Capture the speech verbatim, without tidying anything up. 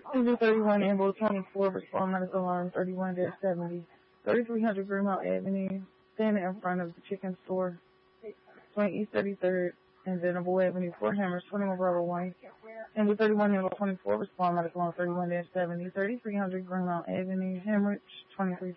Indy thirty-one, Ambo twenty-four, respond medical alarm thirty-one seventy, thirty-three hundred Greenmount Avenue, standing in front of the chicken store, twenty East thirty-third, and Venable Avenue, Fort Hammers, twenty-one Bravo one. Indy thirty-one, Ambo twenty-four, respond medical alarm thirty-one seventy, thirty-three hundred Greenmount Avenue, Hemorrhage, twenty-three